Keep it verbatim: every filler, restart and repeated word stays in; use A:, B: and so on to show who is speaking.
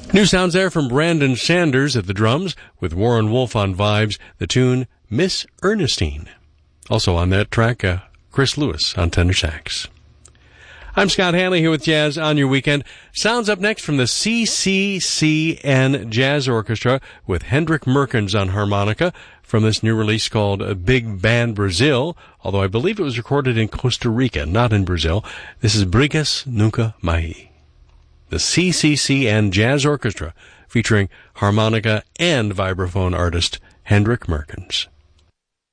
A: New sounds there from Brandon Sanders at the drums, with Warren Wolf on vibes, the tune Miss Ernestine. Also on that track, uh, Chris Lewis on tenor sax. I'm Scott Hanley here with Jazz on Your Weekend. Sounds up next from the C C C N Jazz Orchestra with Hendrik Merkens on harmonica from this new release called Big Band Brazil, although I believe it was recorded in Costa Rica, not in Brazil. This is Brigas Nunca Mais. The C C C N Jazz Orchestra featuring harmonica and vibraphone artist Hendrik Merkens.